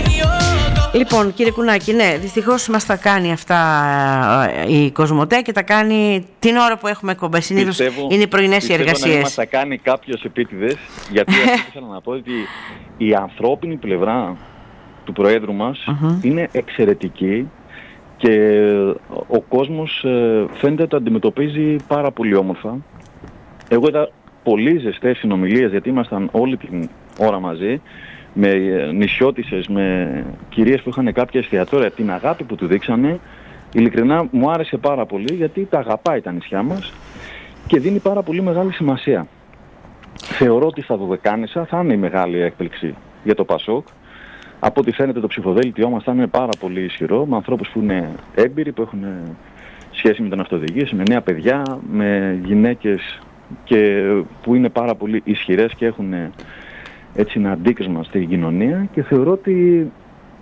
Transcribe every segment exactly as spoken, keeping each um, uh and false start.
Λοιπόν, κύριε Κουνάκη, ναι, δυστυχώς μας τα κάνει αυτά η Κοσμοτέ και τα κάνει την ώρα που έχουμε εκπομπές. Συνήθως είναι οι πρωινές οι εργασίες. Πιστεύω να μας τα κάνει κάποιος επίτηδες, γιατί αυτό ήθελα να πω ότι η ανθρώπινη πλευρά του Προέδρου μας uh-huh. είναι εξαιρετική και ο κόσμος φαίνεται ότι το αντιμετωπίζει πάρα πολύ όμορφα. Εγώ είδα πολύ ζεστές συνομιλίες, γιατί ήμασταν όλη την ώρα μαζί, με νησιώτισσες, με κυρίες που είχαν κάποια εστιατόρια, την αγάπη που του δείξανε, ειλικρινά μου άρεσε πάρα πολύ, γιατί τα αγαπάει τα νησιά μας και δίνει πάρα πολύ μεγάλη σημασία. Θεωρώ ότι στα Δωδεκάνησα θα είναι η μεγάλη έκπληξη για το Πασόκ. Από ό,τι φαίνεται το ψηφοδέλτιό μας θα είναι πάρα πολύ ισχυρό, με ανθρώπους που είναι έμπειροι, που έχουν σχέση με την αυτοδιοίκηση, με νέα παιδιά, με γυναίκες και που είναι πάρα πολύ ισχυρές και έχουν έτσι ένα αντίκρισμα στην κοινωνία, και θεωρώ ότι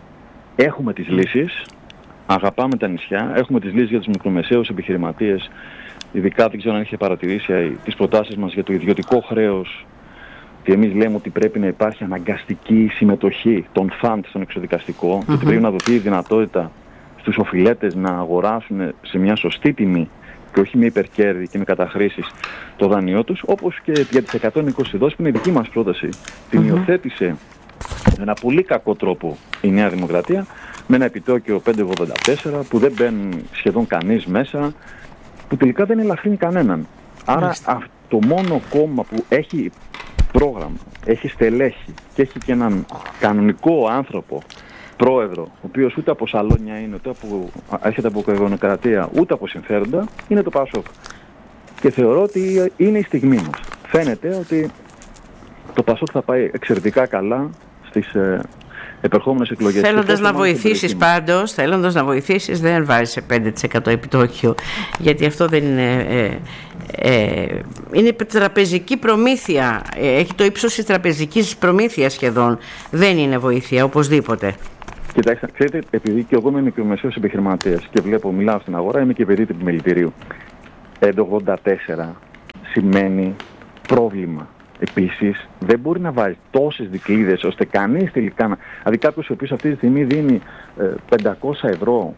έχουμε τις λύσεις, αγαπάμε τα νησιά, έχουμε τις λύσεις για τους μικρομεσαίους επιχειρηματίες, ειδικά δεν ξέρω αν έχετε παρατηρήσει τις προτάσεις μας για το ιδιωτικό χρέος, και εμείς λέμε ότι πρέπει να υπάρχει αναγκαστική συμμετοχή των φαντ στον εξοδικαστικό, mm-hmm. και πρέπει να δοθεί η δυνατότητα στους οφειλέτες να αγοράσουν σε μια σωστή τιμή και όχι με υπερκέρδη και με καταχρήσεις το δάνειό τους, όπως και για τις εκατόν είκοσι δόσεις που είναι η δική μας πρόταση. Την mm-hmm. υιοθέτησε με ένα πολύ κακό τρόπο η Νέα Δημοκρατία, με ένα επιτόκιο πέντε κόμμα ογδόντα τέσσερα που δεν μπαίνει σχεδόν κανείς μέσα, που τελικά δεν ελαφρύνει κανέναν. Άρα mm-hmm. το μόνο κόμμα που έχει πρόγραμμα, έχει στελέχη και έχει και έναν κανονικό άνθρωπο πρόεδρο, ο οποίος ούτε από σαλόνια είναι, ούτε από, έρχεται από κογονοκρατία, ούτε από συμφέροντα, είναι το Πασόκ. Και θεωρώ ότι είναι η στιγμή μας. Φαίνεται ότι το Πασόκ θα πάει εξαιρετικά καλά στις ε, επερχόμενες εκλογές. Θέλοντας να βοηθήσεις πάντως, θέλοντας να βοηθήσεις, δεν βάζεις πέντε τοις εκατό επιτόκιο, γιατί αυτό δεν είναι... Ε, ε, είναι τραπεζική προμήθεια, έχει το ύψος της τραπεζικής προμήθειας σχεδόν, δεν είναι βοήθεια οπωσδήποτε. Κοιτάξτε, ξέρετε, επειδή και εγώ είμαι μικρομεσαίος επιχειρηματίας και βλέπω, μιλάω στην αγορά, είμαι και παιδί του επιμελητηρίου. πέντε κόμμα ογδόντα τέσσερα σημαίνει πρόβλημα. Επίσης, δεν μπορεί να βάζει τόσες δικλείδες ώστε κανείς τελικά να... Δηλαδή κάποιος ο οποίος αυτή τη στιγμή δίνει ε, πεντακόσια ευρώ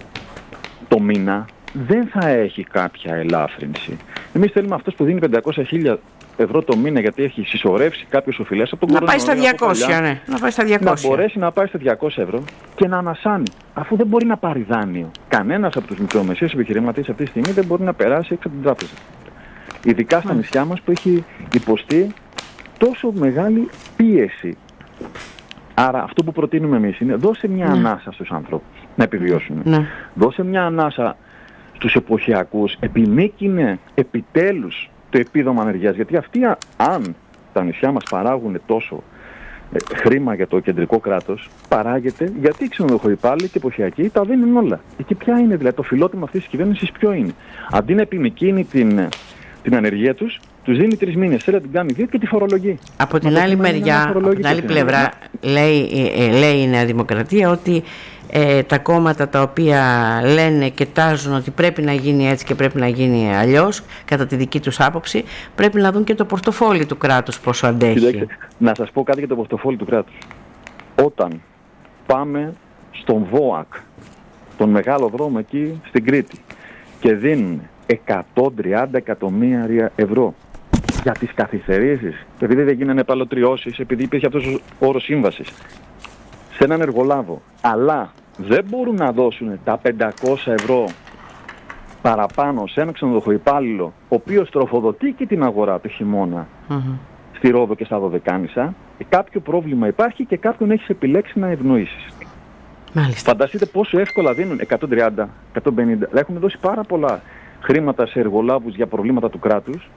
το μήνα, δεν θα έχει κάποια ελάφρυνση. Εμείς θέλουμε αυτός που δίνει πεντακόσια χιλιάδες ευρώ το μήνα, γιατί έχει συσσωρεύσει κάποιους οφειλές από τον να πάει στα διακόσια, παλιά, ναι. Να πάει στα διακόσια. Να μπορέσει να πάει στα διακόσια ευρώ και να ανασάνει, αφού δεν μπορεί να πάρει δάνειο. Κανένας από τους μικρομεσαίους επιχειρηματίες αυτή τη στιγμή δεν μπορεί να περάσει έξω από την τράπεζα. Ειδικά στα νησιά μας που έχει υποστεί τόσο μεγάλη πίεση. Άρα αυτό που προτείνουμε εμείς είναι δώσε μια ναι. ανάσα στους ανθρώπους να επιβιώσουν. Ναι. Δώσε μια ανάσα στους εποχιακούς, επιμήκυνε επιτέλους το επίδομα ανεργίας. Γιατί αυτοί, αν τα νησιά μας παράγουν τόσο ε, χρήμα για το κεντρικό κράτος, παράγεται γιατί οι ξενοδοχοϊπάλληλοι και εποχιακοί τα δίνουν όλα. Εκεί ποια είναι δηλαδή το φιλότιμο αυτής της κυβέρνησης, ποιο είναι? Αντί να επιμηκύνει την, την ανεργία τους, τους δίνει τρεις μήνες, θέλει να την κάνει δύο και τη φορολογεί. Από την άλλη μεριά, από την άλλη πλευρά, λέει, ε, λέει η Νέα Δημοκρατία ότι ε, τα κόμματα τα οποία λένε και τάζουν ότι πρέπει να γίνει έτσι και πρέπει να γίνει αλλιώς, κατά τη δική τους άποψη, πρέπει να δουν και το πορτοφόλι του κράτους πόσο αντέχει. Κοιτάξτε, να σας πω κάτι για το πορτοφόλι του κράτους. Όταν πάμε στον ΒΟΑΚ, τον μεγάλο δρόμο εκεί στην Κρήτη, και δίνουν εκατόν τριάντα εκατομμύρια ευρώ για τις καθυστερήσεις, επειδή δεν γίνανε παλωτριώσεις, επειδή υπήρχε αυτός ο όρος σύμβασης, σε έναν εργολάβο, αλλά δεν μπορούν να δώσουν τα πεντακόσια ευρώ παραπάνω σε έναν ξενοδοχοϊπάλληλο, ο οποίος τροφοδοτεί και την αγορά το χειμώνα mm-hmm. στη Ρόδο και στα Δωδεκάνησα, κάποιο πρόβλημα υπάρχει και κάποιον έχεις επιλέξει να ευνοήσεις. Μάλιστα. Φανταστείτε πόσο εύκολα δίνουν εκατόν τριάντα, εκατόν πενήντα. Έχουν δώσει πάρα πολλά χρήματα σε εργολάβους για προβλήματα του κράτους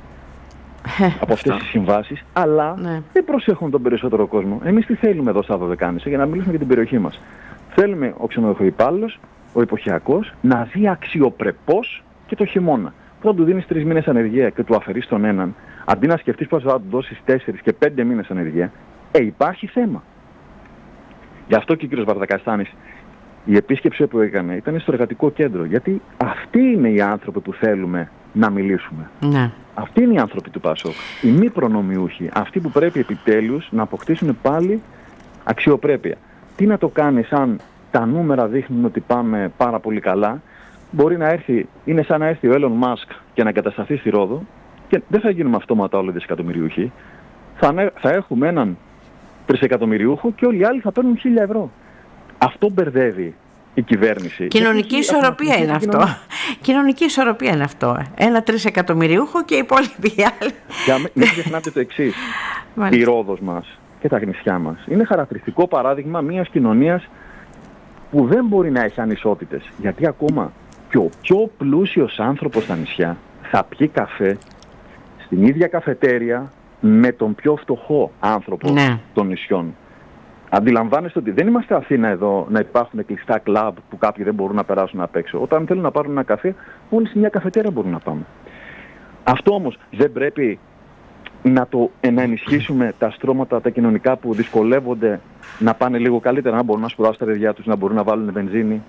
ε, από αυτές τις συμβάσεις, αλλά ναι. δεν προσέχουν τον περισσότερο κόσμο. Εμείς τι θέλουμε εδώ στα Δωδεκάνησα, για να μιλήσουμε για την περιοχή μας? Θέλουμε ο ξενοδοχοϊπάλληλος, ο εποχιακός, να ζει αξιοπρεπώς και το χειμώνα. Όταν του δίνεις τρεις μήνες ανεργία και του αφαιρείς τον έναν, αντί να σκεφτείς πώς θα του δώσεις τέσσερις και πέντε μήνες ανεργία, ε, υπάρχει θέμα. Γι' αυτό και ο κύριος Βαρδακαστάνης, η επίσκεψη που έκανε ήταν στο εργατικό κέντρο. Γιατί αυτοί είναι οι άνθρωποι που θέλουμε να μιλήσουμε. Ναι. Αυτοί είναι οι άνθρωποι του Πασόκ. Οι μη προνομιούχοι. Αυτοί που πρέπει επιτέλους να αποκτήσουν πάλι αξιοπρέπεια. τι να το κάνεις αν τα νούμερα δείχνουν ότι πάμε πάρα πολύ καλά. Μπορεί να έρθει, είναι σαν να έρθει ο Elon Musk και να εγκατασταθεί στη Ρόδο και δεν θα γίνουμε αυτόματα όλοι δισεκατομμυριούχοι. Θα, θα έχουμε έναν τρισεκατομμυριούχο και όλοι οι άλλοι θα παίρνουν χίλια ευρώ. Αυτό μπερδεύει η κυβέρνηση. Κοινωνική ισορροπία είναι αυτό. Κοινωνική. Κοινωνική ισορροπία είναι αυτό. Ένα τρισεκατομμυριούχο και οι υπόλοιποι άλλοι. Για μην ξεχνάτε το εξής. Η Ρόδος μας και τα νησιά μας είναι χαρακτηριστικό παράδειγμα μιας κοινωνίας που δεν μπορεί να έχει ανισότητες. Γιατί ακόμα και ο πιο πλούσιος άνθρωπος στα νησιά θα πιει καφέ στην ίδια καφετέρια με τον πιο φτωχό άνθρωπο ναι. των νησιών. Αντιλαμβάνεστε ότι δεν είμαστε Αθήνα εδώ να υπάρχουν κλειστά κλαμπ που κάποιοι δεν μπορούν να περάσουν απ' έξω. Όταν θέλουν να πάρουν ένα καφέ, όλοι σε μια καφετέρια μπορούν να πάμε. Αυτό όμως δεν πρέπει να, το, να ενισχύσουμε τα στρώματα, τα κοινωνικά που δυσκολεύονται να πάνε λίγο καλύτερα, να μπορούν να σπουδάσουν τα παιδιά τους, να μπορούν να βάλουν βενζίνη,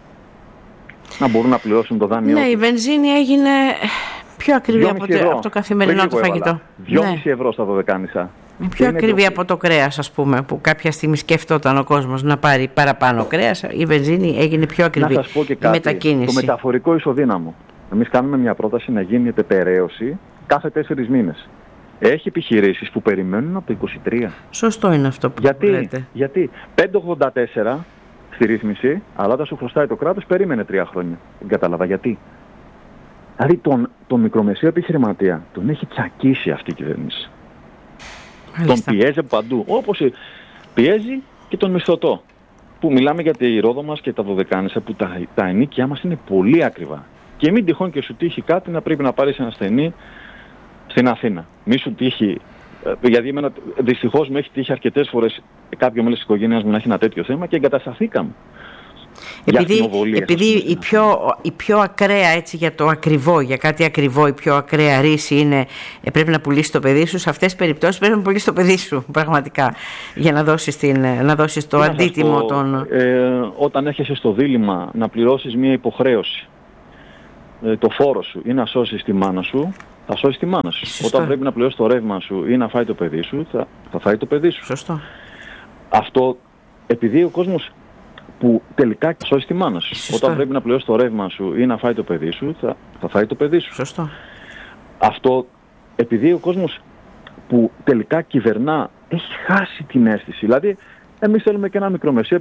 να μπορούν να πληρώσουν το δάνειο. Ναι, η βενζίνη έγινε πιο ακριβή από, τε, από το καθημερινό του φαγητό. δυόμισι ναι. ευρώ στα δωδεκάνησα. Πιο ακριβή το... από το κρέας, ας πούμε, που κάποια στιγμή σκεφτόταν ο κόσμος να πάρει παραπάνω κρέας. Η βενζίνη έγινε πιο ακριβή. Να σας πω και κάτι, μετακίνηση. Το μεταφορικό ισοδύναμο. Εμείς κάνουμε μια πρόταση να γίνει επεραίωση κάθε τέσσερις μήνες. Έχει επιχειρήσεις που περιμένουν από το είκοσι τρία. Σωστό είναι αυτό που γιατί, λέτε. Γιατί πέντε ογδόντα τέσσερα στη ρύθμιση, αλλά όταν σου χρωστάει το κράτος, περίμενε τρία χρόνια. Δεν κατάλαβα γιατί. Δηλαδή τον, τον μικρομεσαίο επιχειρηματία τον έχει τσακίσει αυτή η κυβέρνηση. Μάλιστα. Τον πιέζει παντού, όπως πιέζει και τον μισθωτό. Που μιλάμε για τη Ρόδο μας και τα Δωδεκάνησα, που τα, τα ενοίκια μας είναι πολύ ακριβά. Και μην τυχόν και σου τύχει κάτι να πρέπει να πάρεις ένα ασθενή στην Αθήνα. Μη σου τύχει, γιατί εμένα, δυστυχώς μου έχει τύχει αρκετές φορές κάποιο μέλος της οικογένειας μου να έχει ένα τέτοιο θέμα και εγκατασταθήκαμε. Επειδή, επειδή η, πιο, η πιο ακραία, έτσι, για το ακριβό, για κάτι ακριβό, η πιο ακραία ρίση είναι ε, πρέπει να πουλήσεις το παιδί σου. Σε αυτές τις περιπτώσεις πρέπει να πουλήσεις το παιδί σου πραγματικά για να δώσεις, την, να δώσεις το αντίτιμο πω, των... Ε, όταν έχεσαι στο δίλημμα να πληρώσεις μια υποχρέωση, ε, το φόρο σου ή να σώσεις τη μάνα σου, θα σώσεις τη μάνα σου. Σωστό. Όταν πρέπει να πληρώσεις το ρεύμα σου ή να φάει το παιδί σου, θα, θα φάει το παιδί σου. Σωστό. Αυτό επειδή ο κόσμος που τελικά σώσει τη μάνα σου. Σωστό. Όταν πρέπει να πληρώσει το ρεύμα σου ή να φάει το παιδί σου, θα, θα φάει το παιδί σου. Σωστό. Αυτό επειδή ο κόσμος που τελικά κυβερνά έχει χάσει την αίσθηση. Δηλαδή, εμείς θέλουμε και ένα μικρομεσαίο